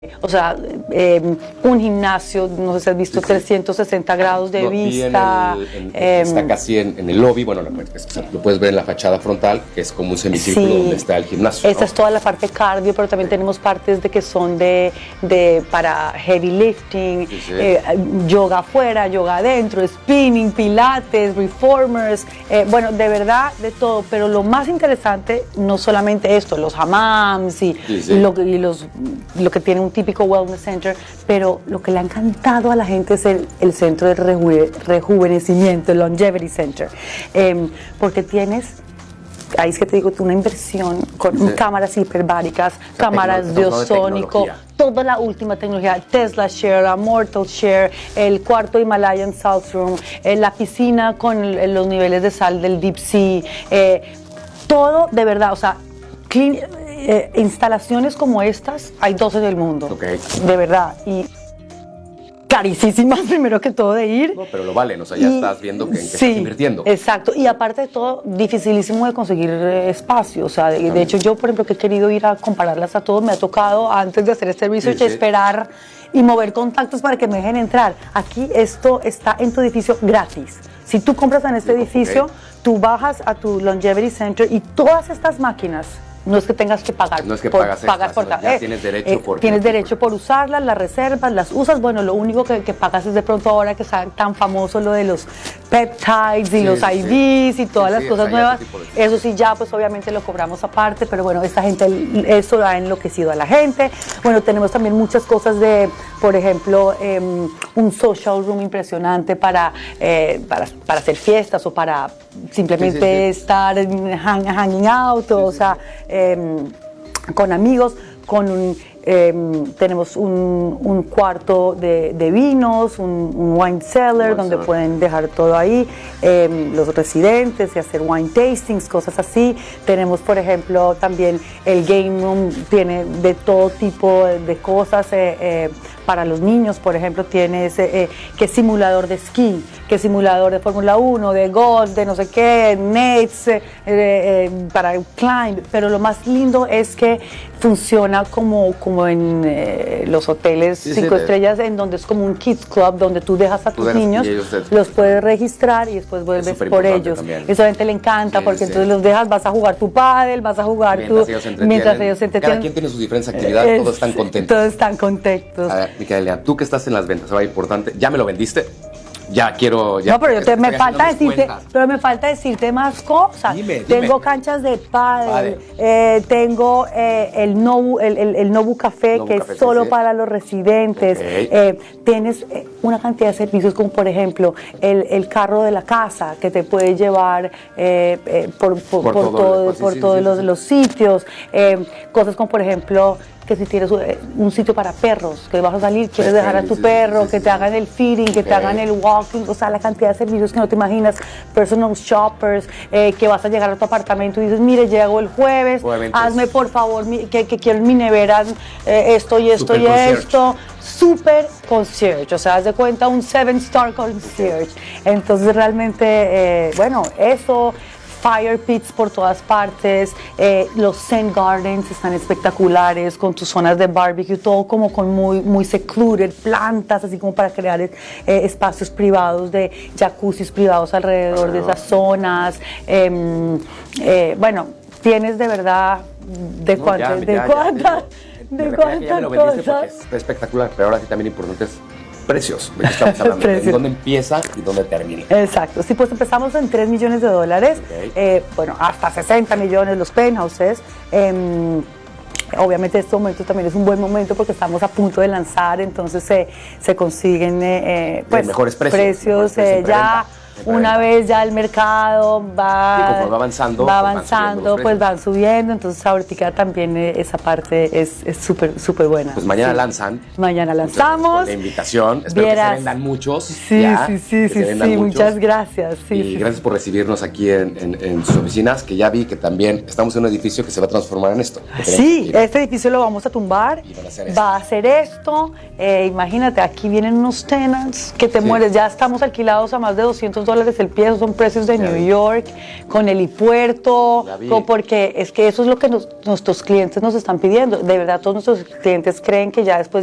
O sea, un gimnasio, no sé si has visto, sí, 360 grados de vista. Está casi en el lobby, bueno, lo puedes ver en la fachada frontal, que es como un semicírculo, sí, donde está el gimnasio. Esta, ¿no?, es toda la parte cardio, pero también, sí, tenemos partes de que son para heavy lifting, sí, sí, yoga afuera, yoga adentro, spinning, pilates, reformers, bueno, de verdad, de todo. Pero lo más interesante, no solamente esto, los hammams y, sí, sí, lo que tiene un típico wellness center, pero lo que le ha encantado a la gente es el centro de rejuvenecimiento, el longevity center, porque tienes, ahí es que te digo, una inversión con, sí, cámaras hiperbáricas, cámaras de ozónico, toda la última tecnología, Tesla Share, Mortal Share, el cuarto Himalayan Salt Room, la piscina con los niveles de sal del Deep Sea, todo de verdad, o sea, instalaciones como estas hay 2 en el mundo, okay, de verdad, y carísimas primero que todo de ir. No, pero lo valen, o sea, ya estás viendo que, sí, estás invirtiendo. Exacto, y aparte de todo, dificilísimo de conseguir espacio, o sea, de hecho yo, por ejemplo, que he querido ir a compararlas a todos, me ha tocado antes de hacer este research, sí, sí, esperar y mover contactos para que me dejen entrar. Aquí esto está en tu edificio gratis. Si tú compras en este edificio, okay, tú bajas a tu Longevity Center y todas estas máquinas, no es que tengas que pagar, no es que pagas por ya tienes derecho por usarlas, las reservas, las usas. Bueno, lo único que pagas es de pronto ahora que está tan famoso lo de los peptides y, sí, los IVs, sí, y todas, sí, las cosas nuevas. Eso sí, ya pues obviamente lo cobramos aparte, pero bueno, esta gente, eso ha enloquecido a la gente. Bueno, tenemos también muchas cosas de, por ejemplo, un social room impresionante para hacer fiestas o para simplemente, sí, sí, sí, estar hanging out, sí, o sea, con amigos, tenemos un cuarto de vinos, un wine cellar donde pueden dejar todo ahí, los residentes, y hacer wine tastings, cosas así. Tenemos, por ejemplo, también el game room, tiene de todo tipo de cosas. Para los niños, por ejemplo, tienes que simulador de esquí, que simulador de Fórmula 1, de golf, de no sé qué, nets, para climb, pero lo más lindo es que funciona como en los hoteles 5 estrellas, en donde es como un kids club, donde tú dejas a tus niños, los puedes registrar y después vuelves por ellos. También. Eso a la gente le encanta, sí, porque, sí, entonces los dejas, vas a jugar tu pádel, vas a jugar mientras ellos se entretienen. Cada quien tiene sus diferentes actividades, todos están contentos. Todos están contentos. A ver, Micaela, tú que estás en las ventas, va importante, ¿ya me lo vendiste? Ya quiero. Ya, no, pero me falta decirte más cosas. Dime. Tengo canchas de pádel, vale, tengo el Nobu Café, Nobu que Café, es solo, sí, para los residentes. Okay. Tienes una cantidad de servicios como, por ejemplo, el carro de la casa que te puede llevar por todos los sitios. Cosas como, por ejemplo, que si tienes un sitio para perros, que vas a salir, quieres dejar a tu perro, que te hagan el feeding, que te hagan el walking, o sea, la cantidad de servicios que no te imaginas, personal shoppers, que vas a llegar a tu apartamento y dices, mire, llego el jueves, hazme por favor, que quiero en mi nevera esto y esto y esto. Super concierge, o sea, haz de cuenta un 7-star concierge. Entonces realmente, bueno, eso. Fire pits por todas partes, los Zen Gardens están espectaculares, con tus zonas de barbecue, todo como con muy secluded, plantas, así como para crear espacios privados, de jacuzzis privados alrededor de esas zonas. Bueno, tienes de verdad de cuántas cosas. Es espectacular, pero ahora sí también importante es precios, de qué estamos hablando, en dónde empieza y dónde termina. Exacto, sí, pues empezamos en $3 millones, okay, bueno, hasta 60 millones los penthouses. Obviamente este momento también es un buen momento porque estamos a punto de lanzar, entonces se consiguen pues mejores precios ya. Una vez ya el mercado va avanzando, pues van subiendo, entonces ahorita también esa parte es súper buena. Pues mañana lanzan. Mañana lanzamos. La invitación, espero que se vendan muchos. Sí, muchas gracias. Y gracias por recibirnos aquí en sus oficinas, que ya vi que también estamos en un edificio que se va a transformar en esto. Sí, este edificio lo vamos a tumbar, va a hacer esto. Imagínate, aquí vienen unos tenants que te mueres, ya estamos alquilados a más de 200 $400 el pie, esos son precios de New York, con helipuerto, porque es que eso es lo que nuestros clientes nos están pidiendo. De verdad, todos nuestros clientes creen que ya después